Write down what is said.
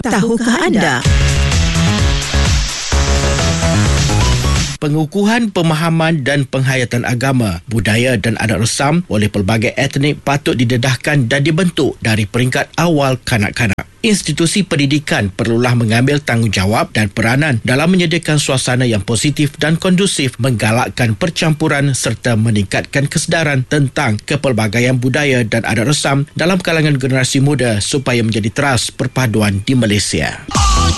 Tahukah anda? Pengukuhan pemahaman dan penghayatan agama, budaya dan adat resam oleh pelbagai etnik patut didedahkan dan dibentuk dari peringkat awal kanak-kanak. Institusi pendidikan perlulah mengambil tanggungjawab dan peranan dalam menyediakan suasana yang positif dan kondusif, menggalakkan percampuran serta meningkatkan kesedaran tentang kepelbagaian budaya dan adat resam dalam kalangan generasi muda supaya menjadi teras perpaduan di Malaysia.